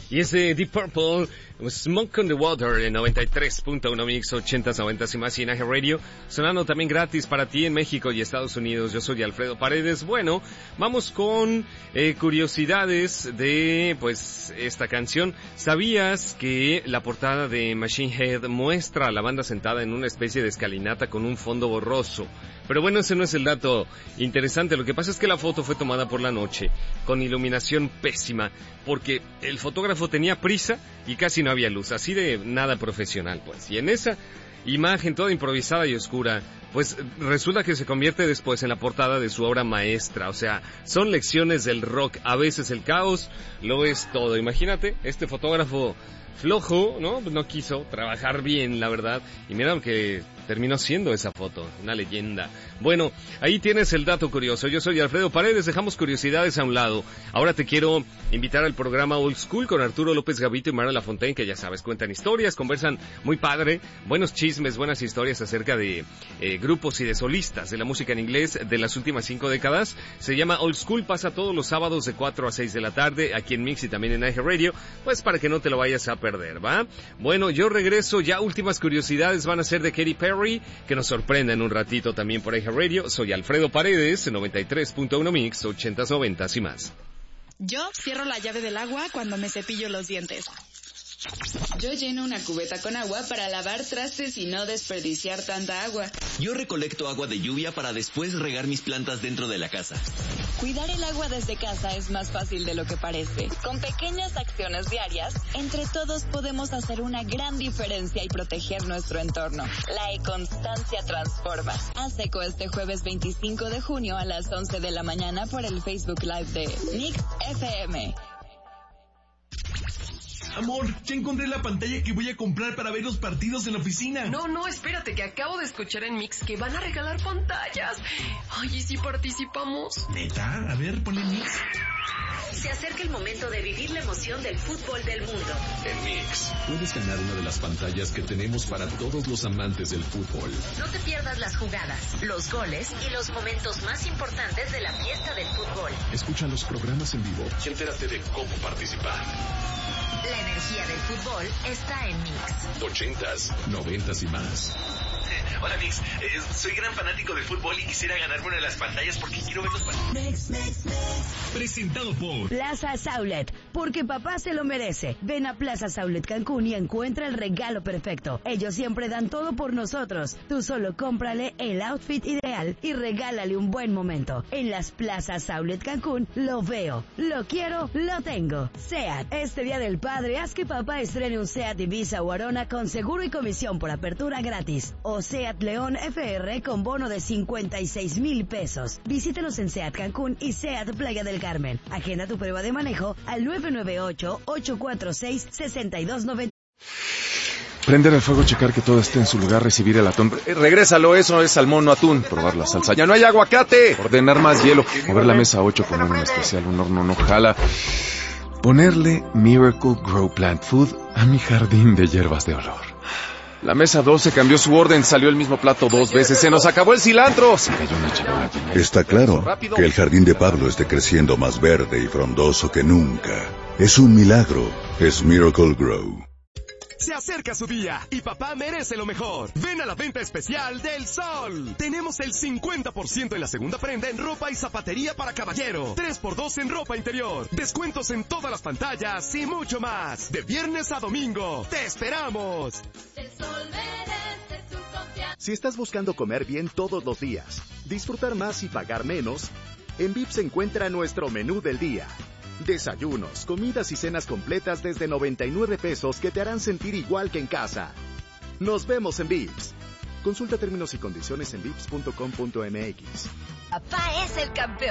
Y ese Deep Purple, Smoke on the Water, en 93.1 Mix, 80s, 90s y más, y en AG Radio, sonando también gratis para ti en México y Estados Unidos. Yo soy Alfredo Paredes. Bueno, vamos con curiosidades de, pues, esta canción. ¿Sabías que la portada de Machine Head muestra a la banda sentada en una especie de escalinata con un fondo borroso? Pero bueno, ese no es el dato interesante. Lo que pasa es que la foto fue tomada por la noche, con iluminación pésima, porque el fotógrafo tenía prisa y casi no había luz, así de nada profesional, pues. Y en esa imagen toda improvisada y oscura, pues resulta que se convierte después en la portada de su obra maestra. O sea, son lecciones del rock. A veces el caos lo es todo. Imagínate, este fotógrafo flojo, ¿no? No quiso trabajar bien, la verdad. Y mira lo que terminó siendo esa foto, una leyenda. Bueno, ahí tienes el dato curioso. Yo soy Alfredo Paredes, dejamos curiosidades a un lado. Ahora te quiero invitar al programa Old School con Arturo López Gavito y Mara Lafontaine, que ya sabes, cuentan historias, conversan muy padre, buenos chismes, buenas historias acerca de grupos y de solistas de la música en inglés de las últimas 5 décadas. Se llama Old School, pasa todos los sábados de 4 a 6 de la tarde, aquí en Mix y también en AG Radio, pues para que no te lo vayas a perder, ¿va? Bueno, yo regreso, ya últimas curiosidades van a ser de Katy Perry, que nos sorprenda en un ratito también por AG Radio. Soy Alfredo Paredes, 93.1 Mix, 80s, 90s y más. Yo cierro la llave del agua cuando me cepillo los dientes. Yo lleno una cubeta con agua para lavar trastes y no desperdiciar tanta agua. Yo recolecto agua de lluvia para después regar mis plantas dentro de la casa. Cuidar el agua desde casa es más fácil de lo que parece. Con pequeñas acciones diarias, entre todos podemos hacer una gran diferencia y proteger nuestro entorno. La econstancia transforma. Haz eco este jueves 25 de junio a las 11 de la mañana por el Facebook Live de Mix FM. Amor, ya encontré la pantalla que voy a comprar para ver los partidos en la oficina. No, espérate, que acabo de escuchar en Mix que van a regalar pantallas. Ay, ¿y si participamos? ¿Neta? A ver, ponle Mix. Se acerca el momento de vivir la emoción del fútbol del mundo. En Mix, puedes ganar una de las pantallas que tenemos para todos los amantes del fútbol. No te pierdas las jugadas, los goles y los momentos más importantes de la fiesta del fútbol. Escucha los programas en vivo y entérate de cómo participar. La energía del fútbol está en Mix. 80s, 90s y más. Hola Mix, soy gran fanático del fútbol y quisiera ganarme una de las pantallas porque quiero ver los partidos. Presentado por Plaza Outlet, porque papá se lo merece. Ven a Plaza Outlet Cancún y encuentra el regalo perfecto. Ellos siempre dan todo por nosotros. Tú solo cómprale el outfit ideal y regálale un buen momento. En las Plazas Outlet Cancún lo veo, lo quiero, lo tengo. SEAT, este Día del Padre haz que papá estrene un SEAT Ibiza o Arona con seguro y comisión por apertura gratis. O SEAT León FR con bono de 56,000 pesos. Visítanos en SEAT Cancún y SEAT Playa del Carmen. Agenda tu prueba de manejo al 998-846-6290. Prender el fuego, checar que todo esté en su lugar, recibir el atún. Regrésalo, eso es salmón, no atún. Probar la salsa, ya no hay aguacate. Ordenar más hielo. Mover la mesa 8, poner un especial, un horno no jala. Ponerle Miracle Grow Plant Food a mi jardín de hierbas de olor. La mesa 12 cambió su orden, salió el mismo plato 2 veces, se nos acabó el cilantro. Se cayó una charola. Está claro que el jardín de Pablo esté creciendo más verde y frondoso que nunca. Es un milagro, es Miracle Grow. Se acerca su día y papá merece lo mejor. Ven a la venta especial del Sol. Tenemos el 50% en la segunda prenda en ropa y zapatería para caballero. 3x2 en ropa interior. Descuentos en todas las pantallas y mucho más. De viernes a domingo. ¡Te esperamos! El Sol merece tu confianza. Si estás buscando comer bien todos los días, disfrutar más y pagar menos, en Vips se encuentra nuestro menú del día. Desayunos, comidas y cenas completas desde 99 pesos que te harán sentir igual que en casa. Nos vemos en Vips. Consulta términos y condiciones en vips.com.mx. Papá es el campeón.